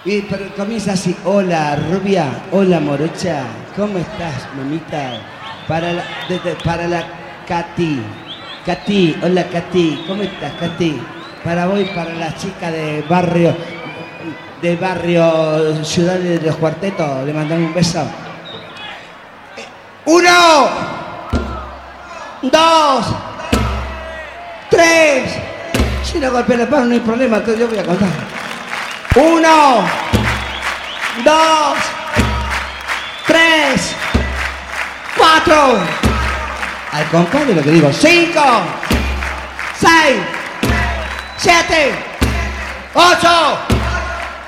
Y pero comienza así, hola rubia, hola morocha, ¿cómo estás, mamita? Para la Katy, hola Katy, ¿cómo estás, Katy? Para la chica de barrio Ciudad de los Cuartetos, le mandamos un beso. 1, 2, 3. Si no golpea la mano no hay problema, entonces yo voy a contar. 1, 2, 3, 4. Al compás de lo que digo. 5, 6, 7, 8.